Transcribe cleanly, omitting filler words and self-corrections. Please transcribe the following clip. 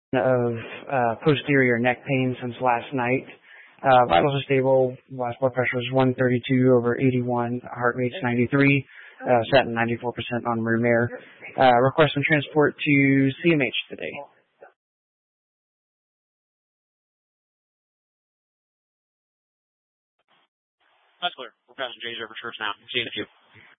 of posterior neck pain since last night. Vitals are stable. Last blood pressure was 132 over 81. Heart rate's 93. Sat in 94% on room air. Requesting transport to CMH today. That's clear. We're passing Jay's over church now. See you in a few.